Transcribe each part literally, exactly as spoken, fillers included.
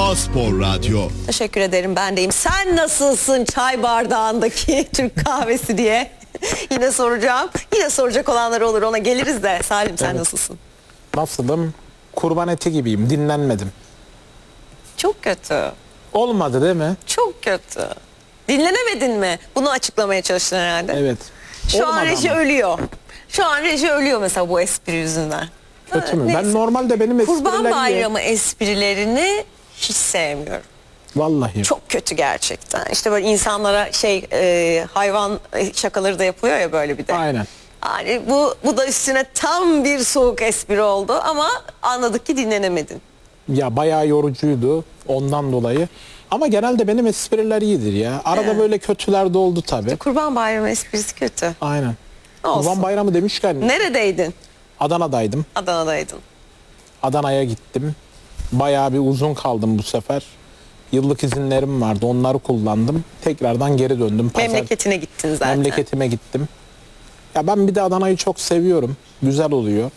A Spor Radyo. Teşekkür ederim, ben deyim. Sen nasılsın çay bardağındaki Türk kahvesi diye yine soracağım. Yine soracak olanlar olur, ona geliriz de. Salim, sen evet. nasılsın? Nasılım? Kurban eti gibiyim, dinlenmedim. Çok kötü. Olmadı değil mi? Çok kötü. Dinlenemedin mi? Bunu açıklamaya çalıştın herhalde. Evet. Şu Olmadı an reji ama. ölüyor. Şu an reji ölüyor mesela bu espri yüzünden. Kötü mü? Ben normalde benim esprilerim... Kurban bayramı esprilerini hiç sevmiyorum. Vallahi. Çok kötü gerçekten. İşte böyle insanlara şey e, hayvan şakaları da yapıyor ya böyle bir de. Aynen. Yani bu, bu da üstüne tam bir soğuk espri oldu ama anladık ki dinlenemedin. Ya bayağı yorucuydu ondan dolayı. Ama genelde benim espriler iyidir ya. Arada evet. böyle kötüler de oldu tabii. İşte Kurban bayramı esprisi kötü. Aynen. Olsun. Kurban bayramı demişken... Neredeydin? Adana'daydım. Adana'daydın. Adana'ya gittim. Bayağı bir uzun kaldım bu sefer. Yıllık izinlerim vardı. Onları kullandım. Tekrardan geri döndüm. Pazar... Memleketine gittin zaten. Memleketime gittim. Ya ben bir de Adana'yı çok seviyorum. Güzel oluyor.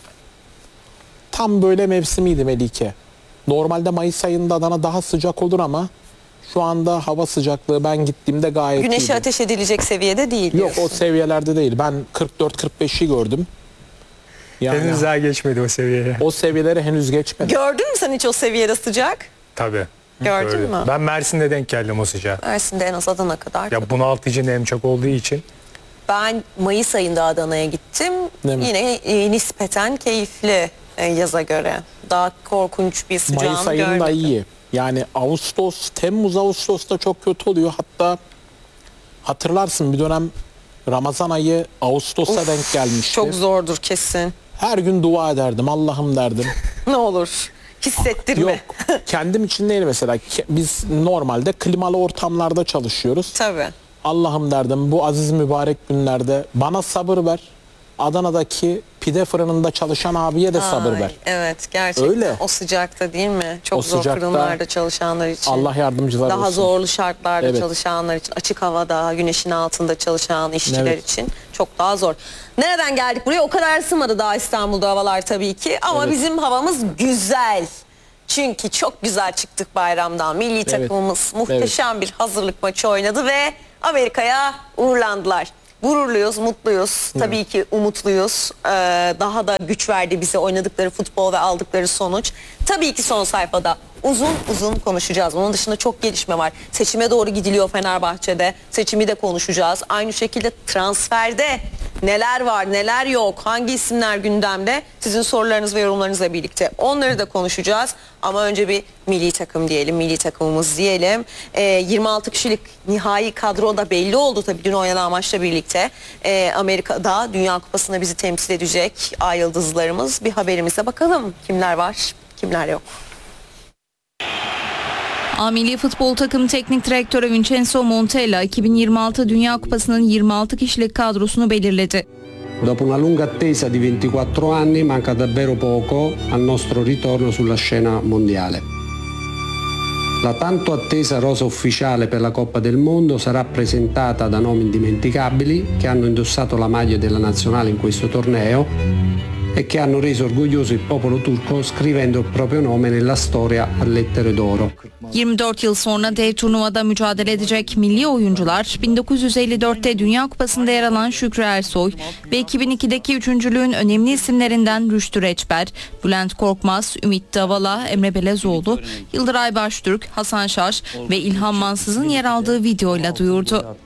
Tam böyle mevsimiydi Melike. Normalde Mayıs ayında Adana daha sıcak olur ama şu anda hava sıcaklığı ben gittiğimde gayet iyiydi. Güneşe ateş edilecek seviyede değil diyorsun. Yok, o seviyelerde değil. Ben kırk dört kırk beşi gördüm. Yani henüz daha geçmedi o seviyeye. O seviyeleri henüz geçmedi. Gördün mü sen hiç o seviyede sıcak? Tabii. Gördün öyle. mü? Ben Mersin'de denk geldim o sıcağa. Mersin'de en az Adana kadar. Ya bunaltıcı nem çok olduğu için. Ben Mayıs ayında Adana'ya gittim. Yine e, nispeten keyifli e, yaza göre. Daha korkunç bir sıcağını Mayıs ayında görmedim. iyi. Yani Ağustos, Temmuz Ağustos'ta çok kötü oluyor. Hatta hatırlarsın bir dönem Ramazan ayı Ağustos'a of, denk gelmişti. Çok zordur kesin. Her gün dua ederdim. Allah'ım derdim. Ne olur hissettirme. Yok, kendim için değil mesela. Biz normalde klimalı ortamlarda çalışıyoruz. Tabii. Allah'ım derdim bu aziz mübarek günlerde bana sabır ver. Adana'daki pide fırınında çalışan abiye de Ay, sabır ver. Evet, gerçekten. Öyle. O sıcakta değil mi? Çok o zor sıcakta, fırınlarda çalışanlar için. Allah yardımcılar Daha olsun. zorlu şartlarda evet. çalışanlar için, açık havada, güneşin altında çalışan işçiler evet. için çok daha zor. Nereden geldik buraya? O kadar ısınmadı daha İstanbul'da havalar tabii ki. Ama evet. bizim havamız güzel. Çünkü çok güzel çıktık bayramdan. Milli evet. takımımız muhteşem evet. bir hazırlık maçı oynadı ve Amerika'ya uğurlandılar. Gururluyuz, mutluyuz. Evet. Tabii ki umutluyuz. Ee, daha da güç verdi bize oynadıkları futbol ve aldıkları sonuç. Tabii ki son sayfada uzun uzun konuşacağız. Onun dışında çok gelişme var. Seçime doğru gidiliyor Fenerbahçe'de. Seçimi de konuşacağız. Aynı şekilde transferde neler var, neler yok, hangi isimler gündemde, sizin sorularınız ve yorumlarınızla birlikte onları da konuşacağız. Ama önce bir milli takım diyelim, milli takımımız diyelim. Ee, yirmi altı kişilik nihai kadro da belli oldu tabii dün oynanan maçla birlikte. Ee, Amerika'da Dünya Kupası'nda bizi temsil edecek ay yıldızlarımız. Bir haberimize bakalım kimler var, kimler yok. A Milli Futbol Takım Teknik Direktörü Vincenzo Montella iki bin yirmi altı Dünya Kupası'nın yirmi altı kişilik kadrosunu belirledi. Dopo una lunga attesa di ventiquattro anni manca davvero poco al nostro ritorno sulla scena mondiale. La tanto attesa rosa ufficiale per la Coppa del Mondo sarà presentata da nomi indimenticabili che hanno indossato la maglia della nazionale in questo torneo e che hanno reso orgoglioso il popolo turco scrivendo il proprio nome nella storia a lettere d'oro. yirmi dört yıl sonra dev turnuvada mücadele edecek milli oyuncular bin dokuz yüz elli dörtte Dünya Kupası'nda yer alan Şükrü Ersoy ve iki bin ikideki üçüncülüğün önemli isimlerinden Rüştü Reçber, Bülent Korkmaz, Ümit Davala, Emre Belezoğlu, Yıldıray Baştürk, Hasan Şaş ve İlhan Mansız'ın yer aldığı videoyla duyurdu.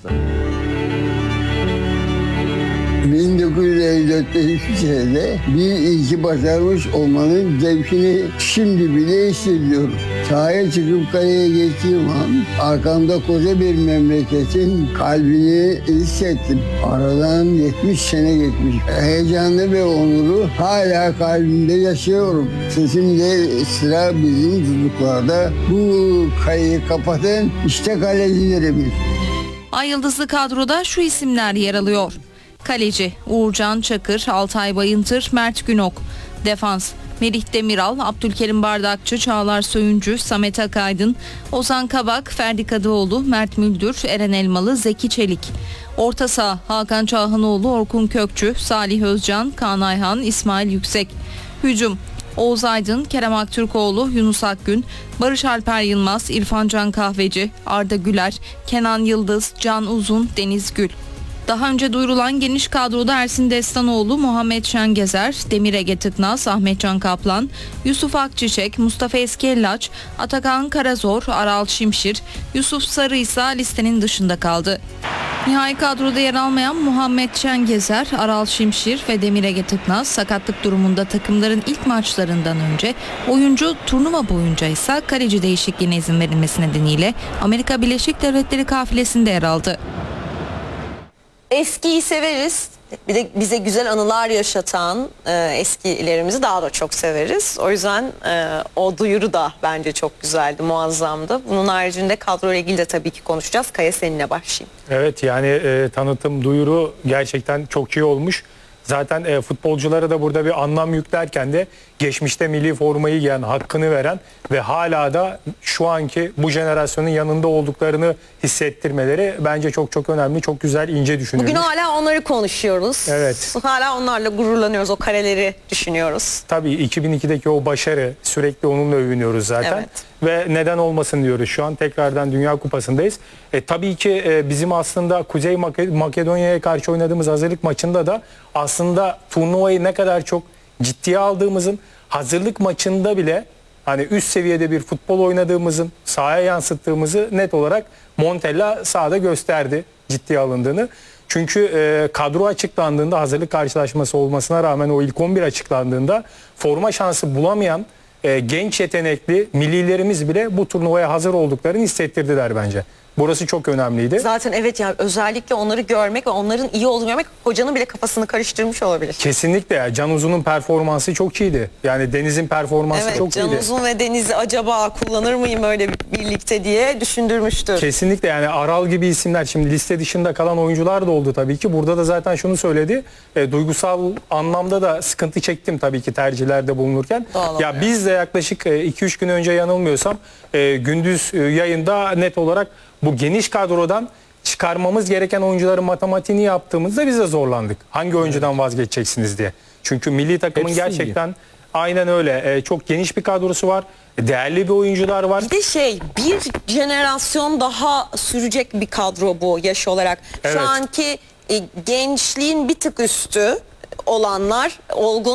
bin dokuz yüz elli dörtte hiçbir senede bir işi başarmış olmanın zevkini şimdi bile hissediyorum. Sahaya çıkıp kaleye geçtiğim an arkamda koca bir memleketin kalbini hissettim. Aradan yetmiş sene geçmiş. Heyecanlı ve onuru hala kalbimde yaşıyorum. Sesimde sıra bizim çocuklarda. Bu kaleyi kapatın işte kalecilerimiz. Ay yıldızlı kadroda şu isimler yer alıyor. Kaleci Uğurcan Çakır, Altay Bayıntır, Mert Günok. Defans Melih Demiral, Abdülkerim Bardakçı, Çağlar Söyüncü, Samet Akaydın, Ozan Kabak, Ferdi Kadıoğlu, Mert Müldür, Eren Elmalı, Zeki Çelik. Orta saha Hakan Çağhanoğlu, Orkun Kökçü, Salih Özcan, Kaan Ayhan, İsmail Yüksek. Hücum Oğuz Aydın, Kerem Aktürkoğlu, Yunus Akgün, Barış Alper Yılmaz, İrfan Can Kahveci, Arda Güler, Kenan Yıldız, Can Uzun, Deniz Gül. Daha önce duyurulan geniş kadroda Ersin Destanoğlu, Muhammed Şengezer, Demir Ege Tıknaz, Ahmet Can Kaplan, Yusuf Akçiçek, Mustafa Eskellaç, Atakan Karazor, Aral Şimşir, Yusuf Sarı ise listenin dışında kaldı. Nihai kadroda yer almayan Muhammed Şengezer, Aral Şimşir ve Demir Ege Tıknaz sakatlık durumunda takımların ilk maçlarından önce, oyuncu turnuva boyunca ise kaleci değişikliğine izin verilmesi nedeniyle Amerika Birleşik Devletleri kafilesinde yer aldı. Eskiyi severiz. Bir de bize güzel anılar yaşatan e, eskilerimizi daha da çok severiz. O yüzden e, o duyuru da bence çok güzeldi, muazzamdı. Bunun haricinde kadroyla ilgili de tabii ki konuşacağız. Kaya, seninle başlayayım. Evet, yani e, tanıtım, duyuru gerçekten çok iyi olmuş. Zaten e, futbolculara da burada bir anlam yüklerken de geçmişte milli formayı giyen, hakkını veren ve hala da şu anki bu jenerasyonun yanında olduklarını hissettirmeleri bence çok çok önemli, çok güzel, ince düşünülmüş. Bugün hala onları konuşuyoruz. Evet. Hala onlarla gururlanıyoruz, o kareleri düşünüyoruz. Tabii iki bin ikideki o başarı, sürekli onunla övünüyoruz zaten. Evet. Ve neden olmasın diyoruz, şu an tekrardan Dünya Kupası'ndayız. E, tabii ki e, bizim aslında Kuzey Makedonya'ya karşı oynadığımız hazırlık maçında da aslında turnuvayı ne kadar çok ciddiye aldığımızın, hazırlık maçında bile hani üst seviyede bir futbol oynadığımızın, sahaya yansıttığımızı net olarak Montella sahada gösterdi ciddiye alındığını. Çünkü e, kadro açıklandığında, hazırlık karşılaşması olmasına rağmen o ilk on bir açıklandığında forma şansı bulamayan e, genç yetenekli millilerimiz bile bu turnuvaya hazır olduklarını hissettirdiler bence. Burası çok önemliydi. Zaten evet, yani özellikle onları görmek ve onların iyi olduğunu görmek hocanın bile kafasını karıştırmış olabilir. Kesinlikle ya. Can Uzun'un performansı çok iyiydi. Yani Deniz'in performansı evet, çok Can iyiydi. Uzun ve Deniz'i acaba kullanır mıyım öyle birlikte diye düşündürmüştür. Kesinlikle, yani Aral gibi isimler, şimdi liste dışında kalan oyuncular da oldu tabii ki. Burada da zaten şunu söyledi. E, duygusal anlamda da sıkıntı çektim tabii ki tercihlerde bulunurken. Doğal ya oluyor. biz de yaklaşık iki üç gün önce, yanılmıyorsam e, gündüz e, yayında net olarak bu geniş kadrodan çıkarmamız gereken oyuncuların matematiğini yaptığımızda biz de zorlandık. Hangi oyuncudan vazgeçeceksiniz diye. Çünkü milli takımın Hepsi gerçekten iyi. Aynen öyle. E, çok geniş bir kadrosu var. Değerli bir oyuncular var. Bir de şey, bir jenerasyon daha sürecek bir kadro bu yaş olarak. Şu Evet. anki e, gençliğin bir tık üstü olanlar, olgun